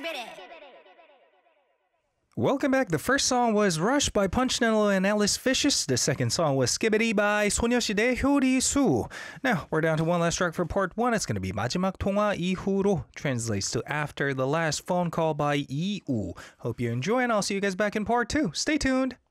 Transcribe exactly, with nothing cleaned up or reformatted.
Welcome back. The first song was Rush by Punchnello and Alice Vicious. The second song was Skibidi by 소녀시대 효리수. Now, we're down to one last track for part one. It's going to be 마지막 통화 이후로. Translates to after the last phone call by 이후. Hope you enjoy, and I'll see you guys back in part two. Stay tuned.